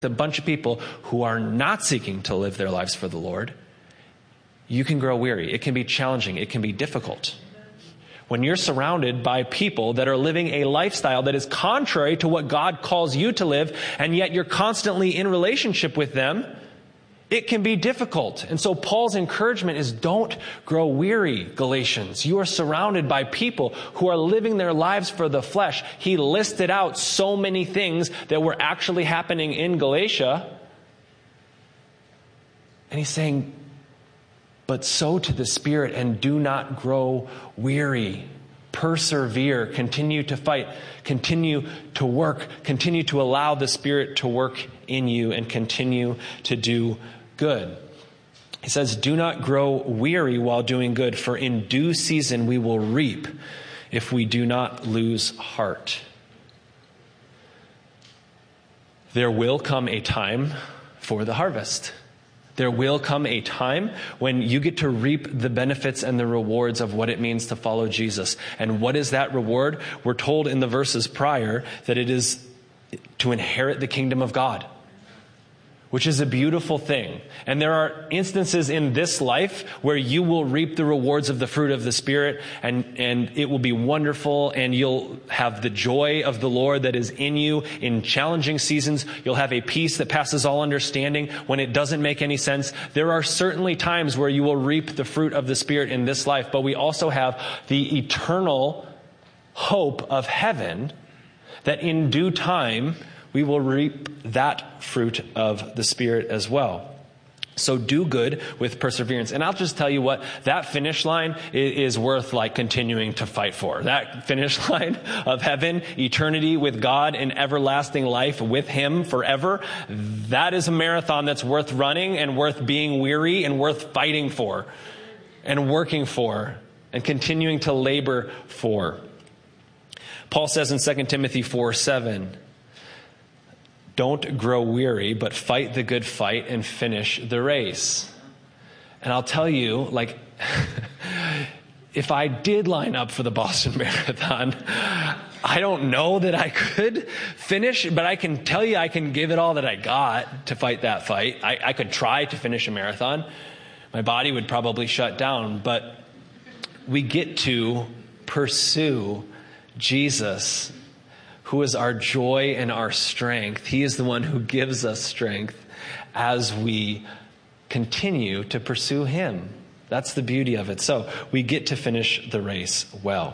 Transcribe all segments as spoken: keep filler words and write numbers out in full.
a bunch of people who are not seeking to live their lives for the Lord, you can grow weary. It can be challenging. It can be difficult. When you're surrounded by people that are living a lifestyle that is contrary to what God calls you to live, and yet you're constantly in relationship with them, it can be difficult. And so Paul's encouragement is don't grow weary, Galatians. You are surrounded by people who are living their lives for the flesh. He listed out so many things that were actually happening in Galatia. And he's saying, but sow to the Spirit and do not grow weary. Persevere, continue to fight, continue to work, continue to allow the Spirit to work in you and continue to do good. He says, do not grow weary while doing good, for in due season we will reap if we do not lose heart. There will come a time for the harvest. There will come a time when you get to reap the benefits and the rewards of what it means to follow Jesus. And what is that reward? We're told in the verses prior that it is to inherit the kingdom of God, which is a beautiful thing. And there are instances in this life where you will reap the rewards of the fruit of the Spirit, and, and it will be wonderful, and you'll have the joy of the Lord that is in you in challenging seasons. You'll have a peace that passes all understanding when it doesn't make any sense. There are certainly times where you will reap the fruit of the Spirit in this life, but we also have the eternal hope of heaven that in due time we will reap that fruit of the Spirit as well. So do good with perseverance. And I'll just tell you what, that finish line is worth like continuing to fight for. That finish line of heaven, eternity with God and everlasting life with Him forever, that is a marathon that's worth running and worth being weary and worth fighting for and working for and continuing to labor for. Paul says in Second Timothy four seven, don't grow weary, but fight the good fight and finish the race. And I'll tell you, like, if I did line up for the Boston Marathon, I don't know that I could finish, but I can tell you I can give it all that I got to fight that fight. I, I could try to finish a marathon. My body would probably shut down, but we get to pursue Jesus, who is our joy and our strength. He is the one who gives us strength as we continue to pursue Him. That's the beauty of it. So we get to finish the race well.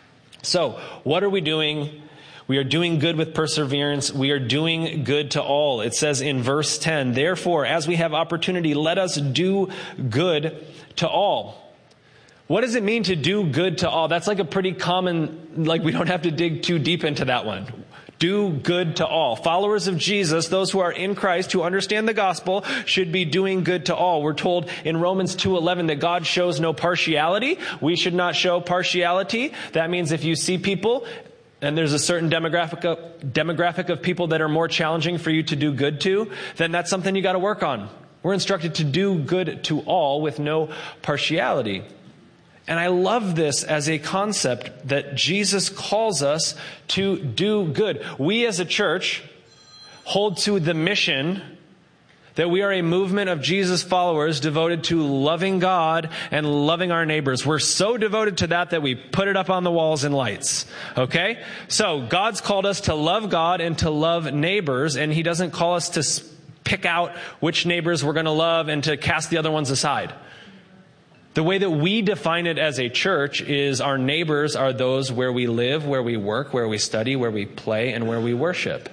So what are we doing? We are doing good with perseverance. We are doing good to all. It says in verse ten, therefore, as we have opportunity, let us do good to all. What does it mean to do good to all? That's like a pretty common, like we don't have to dig too deep into that one. Do good to all. Followers of Jesus, those who are in Christ, who understand the gospel, should be doing good to all. We're told in Romans two eleven that God shows no partiality. We should not show partiality. That means if you see people and there's a certain demographic of, demographic of people that are more challenging for you to do good to, then that's something you got to work on. We're instructed to do good to all with no partiality. And I love this as a concept that Jesus calls us to do good. We as a church hold to the mission that we are a movement of Jesus followers devoted to loving God and loving our neighbors. We're so devoted to that that we put it up on the walls in lights. Okay? So God's called us to love God and to love neighbors, and He doesn't call us to pick out which neighbors we're going to love and to cast the other ones aside. The way that we define it as a church is our neighbors are those where we live, where we work, where we study, where we play, and where we worship.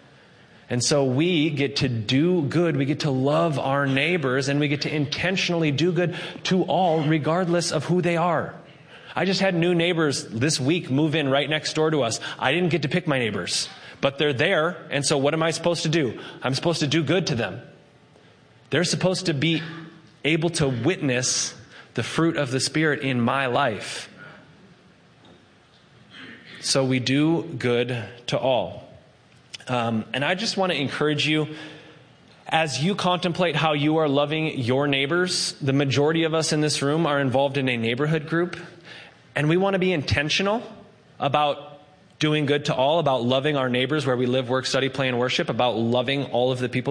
And so we get to do good. We get to love our neighbors, and we get to intentionally do good to all, regardless of who they are. I just had new neighbors this week move in right next door to us. I didn't get to pick my neighbors, but they're there. And so what am I supposed to do? I'm supposed to do good to them. They're supposed to be able to witness the fruit of the Spirit in my life. So we do good to all. Um, and I just want to encourage you, as you contemplate how you are loving your neighbors, the majority of us in this room are involved in a neighborhood group, and we want to be intentional about doing good to all, about loving our neighbors where we live, work, study, play, and worship, about loving all of the people